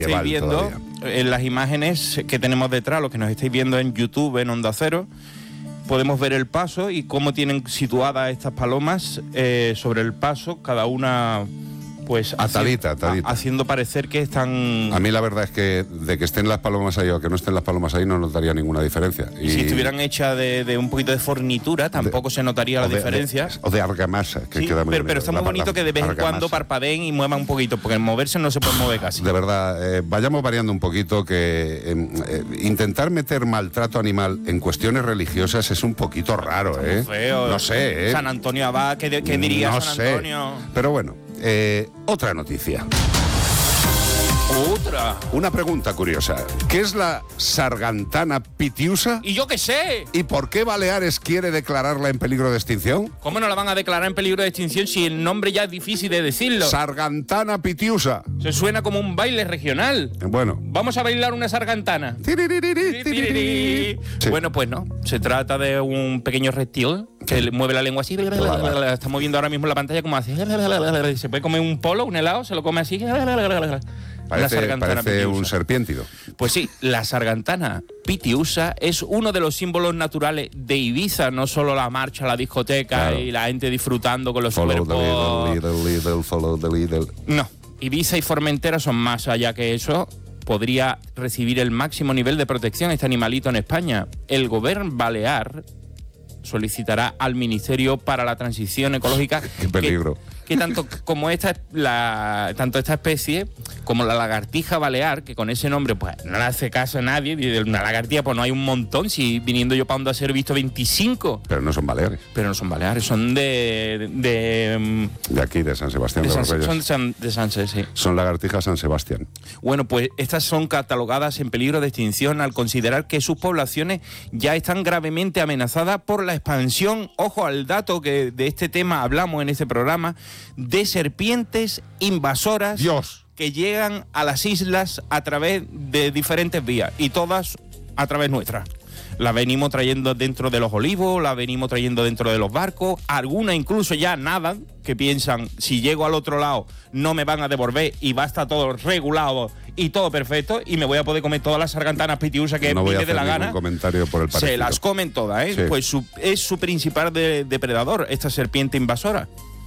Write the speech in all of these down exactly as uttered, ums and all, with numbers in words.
Estáis viendo en las imágenes que tenemos detrás, los que nos estáis viendo en YouTube, en Onda Cero, podemos ver el paso y cómo tienen situadas estas palomas eh, sobre el paso, cada una pues atadita, atadita. haciendo parecer que están... A mí la verdad es que de que estén las palomas ahí o que no estén las palomas ahí no notaría ninguna diferencia. Y, y si estuvieran hechas de, de un poquito de fornitura, tampoco de, se notaría la de, diferencia. De, o de argamasa, que sí, queda muy pero, bien. pero está muy bonito la, que de vez en cuando parpadeen y muevan un poquito, porque al moverse no se puede mover casi. De verdad, eh, vayamos variando un poquito, que eh, eh, intentar meter maltrato animal en cuestiones religiosas es un poquito raro, ¿eh? Feo. No sé, ¿eh? San Antonio Abad, ¿qué, qué diría no San sé. Antonio? Pero bueno, eh, otra noticia. Otra. Una pregunta curiosa. ¿Qué es la sargantana pitiusa? ¿Y yo qué sé? ¿Y por qué Baleares quiere declararla en peligro de extinción? ¿Cómo no la van a declarar en peligro de extinción si el nombre ya es difícil de decirlo? Sargantana pitiusa. Se suena como un baile regional. Bueno. Vamos a bailar una sargantana. Tiririri, tiririri. Sí. Bueno, pues no. Se trata de un pequeño reptil que sí. mueve la lengua así. Está moviendo ahora mismo la pantalla como así. Se puede comer un polo, un helado, se lo come así. Parece, parece un serpiéntido. Pues sí, la sargantana pitiusa es uno de los símbolos naturales de Ibiza, no solo la marcha, la discoteca claro. y la gente disfrutando con los follow cuerpos. The leader, leader, follow the leader. No, Ibiza y Formentera son más allá que eso. Podría recibir el máximo nivel de protección este animalito en España. El gobierno balear solicitará al Ministerio para la Transición Ecológica Qué peligro. Que, que tanto como esta la, tanto esta especie como la lagartija balear, que con ese nombre pues no le hace caso a nadie, de una lagartija pues no hay un montón, si viniendo yo para Onda Cero he visto veinticinco. Pero no son baleares. Pero no son baleares, son de... De, de aquí, de San Sebastián de, de, San, los Reyes. Son de San, de Sanse, sí. Son lagartijas San Sebastián. Bueno, pues estas son catalogadas en peligro de extinción al considerar que sus poblaciones ya están gravemente amenazadas por la expansión, ojo al dato que de este tema hablamos en este programa, de serpientes invasoras. Dios. Que llegan a las islas a través de diferentes vías y todas a través nuestra. La venimos trayendo dentro de los olivos, la venimos trayendo dentro de los barcos, algunas incluso ya nadan, que piensan, si llego al otro lado no me van a devolver y va a estar todo regulado y todo perfecto y me voy a poder comer todas las sargantanas pitiusas que no me dé de la gana. Comentario por el se las comen todas, ¿eh? Sí. Pues su, es su principal de, depredador, esta serpiente invasora.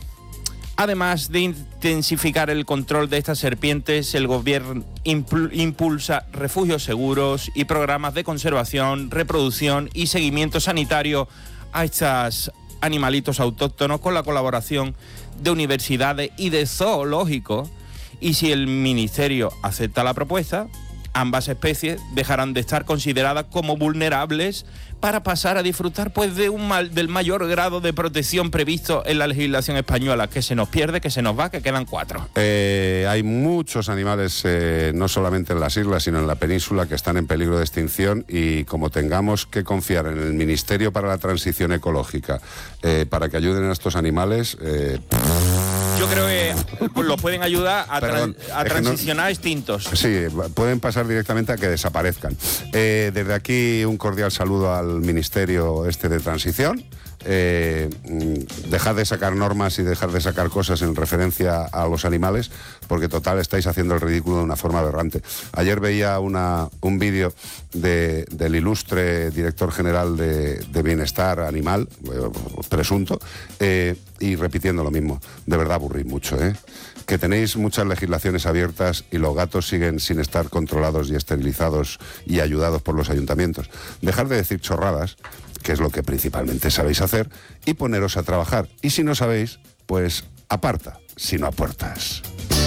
Además de intensificar el control de estas serpientes, el gobierno impulsa refugios seguros y programas de conservación, reproducción y seguimiento sanitario a estos animalitos autóctonos con la colaboración de universidades y de zoológicos. Y si el ministerio acepta la propuesta, ambas especies dejarán de estar consideradas como vulnerables para pasar a disfrutar pues de un mal, del mayor grado de protección previsto en la legislación española, que se nos pierde, que se nos va, que quedan cuatro. Eh, hay muchos animales, eh, no solamente en las islas, sino en la península, que están en peligro de extinción y como tengamos que confiar en el Ministerio para la Transición Ecológica eh, para que ayuden a estos animales... Eh, Yo creo que pues, los pueden ayudar a, Perdón, tra a transicionar no, extintos. Sí, pueden pasar directamente a que desaparezcan. Eh, desde aquí un cordial saludo al Ministerio este de Transición. Eh, dejad de sacar normas y dejar de sacar cosas en referencia a los animales, porque total estáis haciendo el ridículo de una forma aberrante. Ayer veía una, un vídeo de, del ilustre director general de, de Bienestar Animal, eh, presunto, eh, y repitiendo lo mismo. De verdad aburrís mucho, ¿eh? Que tenéis muchas legislaciones abiertas y los gatos siguen sin estar controlados y esterilizados y ayudados por los ayuntamientos. Dejar de decir chorradas, que es lo que principalmente sabéis hacer, y poneros a trabajar. Y si no sabéis, pues aparta, si no apuertas.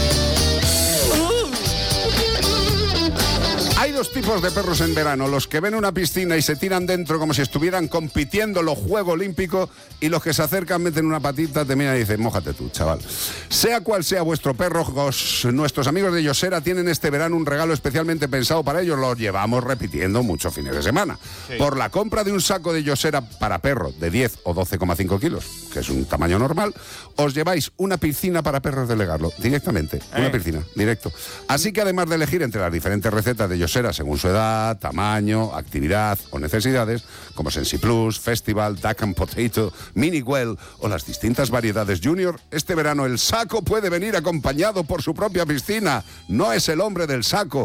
Hay dos tipos de perros en verano, los que ven una piscina y se tiran dentro como si estuvieran compitiendo los Juegos Olímpicos, y los que se acercan, meten una patita, te miran y dicen, mójate tú, chaval. Sea cual sea vuestro perro, os, nuestros amigos de Yosera tienen este verano un regalo especialmente pensado para ellos, lo llevamos repitiendo muchos fines de semana. Sí. Por la compra de un saco de Yosera para perro de diez o doce coma cinco kilos, que es un tamaño normal, os lleváis una piscina para perros de Legarlo, directamente, eh. una piscina, directo. Así que además de elegir entre las diferentes recetas de Yosera según su edad, tamaño, actividad o necesidades, como Sensi Plus, Festival, Duck and Potato, Mini Well o las distintas variedades Junior, este verano el saco puede venir acompañado por su propia piscina. No es el hombre del saco,